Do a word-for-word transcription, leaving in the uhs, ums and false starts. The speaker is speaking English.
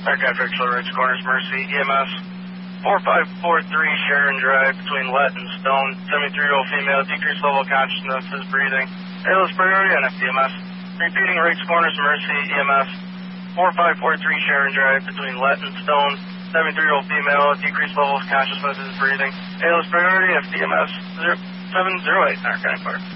Aircraft Actual Ridge Corners, Mercy, E M S. four five four three Sharon Drive between Lett and Stone. seventy-three-year-old female, decreased level of consciousness, is breathing. A L S priority on F D M S. Repeating Ridge Corners, Mercy, E M S. four five four three Sharon Drive between Lett and Stone. seventy-three-year-old female, decreased level of consciousness, is breathing. A L S priority, F D M S seven zero eight, Narcotic Park.